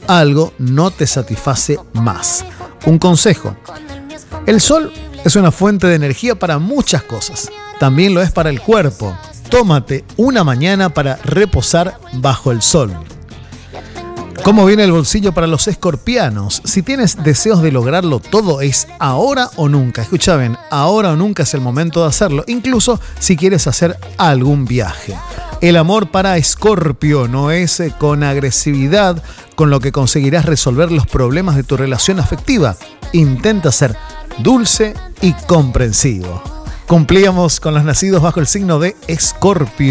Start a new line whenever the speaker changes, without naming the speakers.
algo no te satisface más. Un consejo: el sol es una fuente de energía para muchas cosas. También lo es para el cuerpo. Tómate una mañana para reposar bajo el sol. ¿Cómo viene el bolsillo para los escorpianos? Si tienes deseos de lograrlo todo, es ahora o nunca. Escucha bien, ahora o nunca es el momento de hacerlo, incluso si quieres hacer algún viaje. El amor para Escorpio no es con agresividad con lo que conseguirás resolver los problemas de tu relación afectiva. Intenta ser dulce y comprensivo. Cumplíamos con los nacidos bajo el signo de Escorpio.